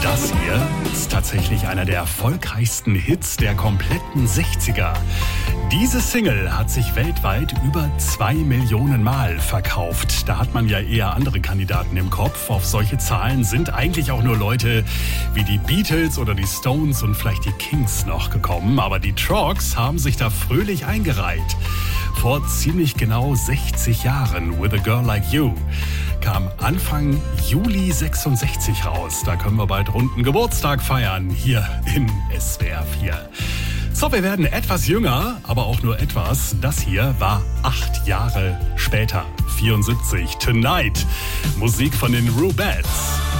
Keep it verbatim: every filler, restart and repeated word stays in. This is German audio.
Das hier ist tatsächlich einer der erfolgreichsten Hits der kompletten sechziger. Diese Single hat sich weltweit über zwei Millionen Mal verkauft. Da hat man ja eher andere Kandidaten im Kopf. Auf solche Zahlen sind eigentlich auch nur Leute wie die Beatles oder die Stones und vielleicht die Kings noch gekommen. Aber die Troggs haben sich da fröhlich eingereiht. Vor ziemlich genau sechzig Jahren, With a Girl Like You, kam Anfang Juli sechsundsechzig raus. Da können wir bald runden Geburtstag feiern, hier in S W R vier. So, wir werden etwas jünger, aber auch nur etwas. Das hier war acht Jahre später, vierundsiebzig. Tonight, Musik von den Rubettes.